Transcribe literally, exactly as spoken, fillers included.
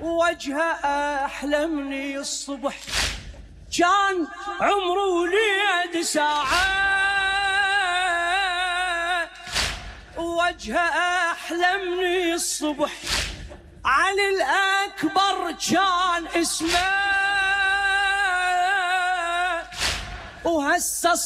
وجهه أحلى من الصبح، كان عمره وليد ساعة وجهه أحلى من الصبح، علي الأكبر كان اسمه وهسه